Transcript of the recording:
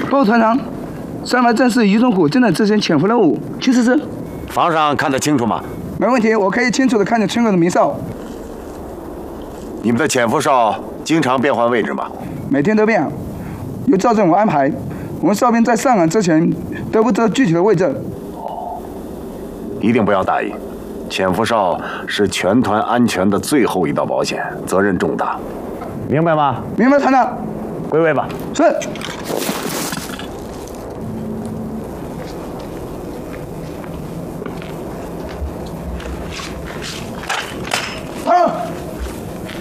报告团长，三排战士于忠虎正在执行潜伏任务，请指示。 房上看得清楚吗？ 没问题，我可以清楚地看见村口的鸣哨。 你们的潜伏哨经常变换位置吗？ 每天都变，由赵政武安排。我们哨兵在上岸之前得不得具体的位置。 一定不要大意，潜伏哨是全团安全的最后一道保险，责任重大，明白吗？ 明白，团长。 归位吧。 是。